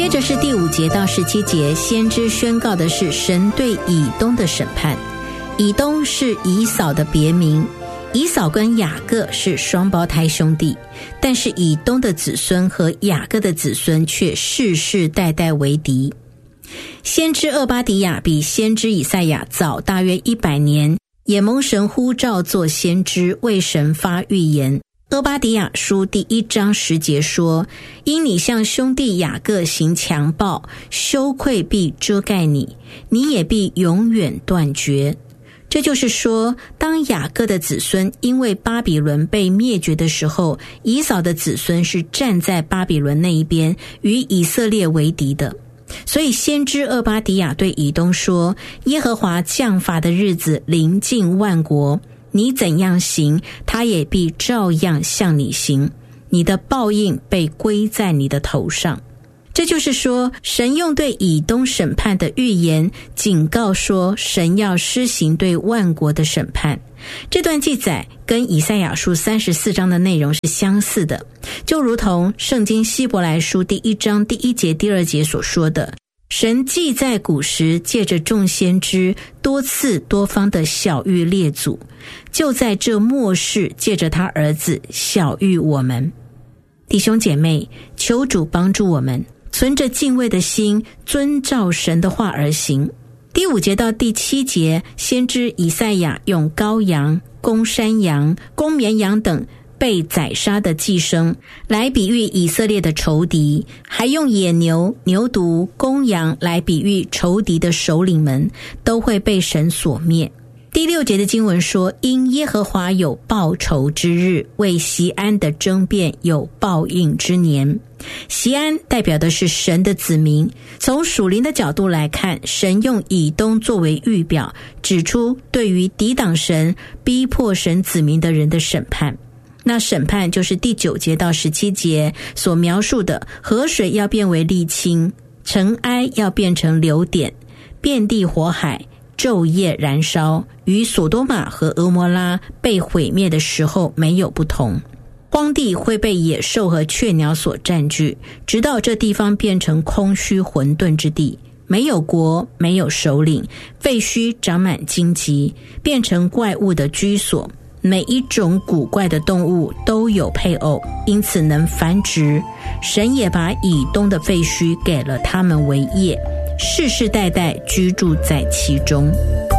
接着是第5节到17节，先知宣告的是神对以东的审判。以东是以扫的别名，以扫跟雅各是双胞胎兄弟，但是以东的子孙和雅各的子孙却世世代代为敌。先知俄巴底亚比先知以赛亚早大约100年，也蒙神呼召做先知，为神发预言。俄巴底亚书第1章10节说，因你向兄弟雅各行强暴，羞愧必遮盖你，你也必永远断绝。这就是说，当雅各的子孙因为巴比伦被灭绝的时候，以扫的子孙是站在巴比伦那一边，与以色列为敌的。所以先知俄巴底亚对以东说，耶和华降罚的日子临近万国，你怎样行，他也必照样向你行，你的报应被归在你的头上。这就是说，神用对以东审判的预言警告说，神要施行对万国的审判。这段记载跟以赛亚书34章的内容是相似的，就如同圣经希伯来书第1章第1节第2节所说的，神既在古时借着众先知多次多方的晓谕列祖，就在这末世借着他儿子晓谕我们。弟兄姐妹，求主帮助我们存着敬畏的心，遵照神的话而行。第5节到第7节，先知以赛亚用羔羊、公山羊、公绵羊等被宰杀的祭牲来比喻以色列的仇敌，还用野牛、牛犊、公羊来比喻仇敌的首领们都会被神所灭。第6节的经文说，因耶和华有报仇之日，为锡安的争辩有报应之年。锡安代表的是神的子民，从属灵的角度来看，神用以东作为预表，指出对于抵挡神、逼迫神子民的人的审判。那审判就是第9节到17节所描述的，河水要变为沥青，尘埃要变成流点，遍地火海，昼夜燃烧，与所多玛和俄摩拉被毁灭的时候没有不同。荒地会被野兽和雀鸟所占据，直到这地方变成空虚混沌之地，没有国，没有首领，废墟长满荆棘，变成怪物的居所。每一种古怪的动物都有配偶，因此能繁殖。神也把以东的废墟给了他们为业，世世代代居住在其中。